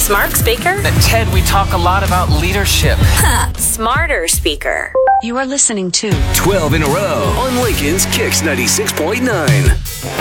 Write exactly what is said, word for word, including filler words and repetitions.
Smart speaker? Ted, we talk a lot about leadership. Huh. Smarter speaker. You are listening to twelve in a row on Lincoln's Kicks ninety-six point nine.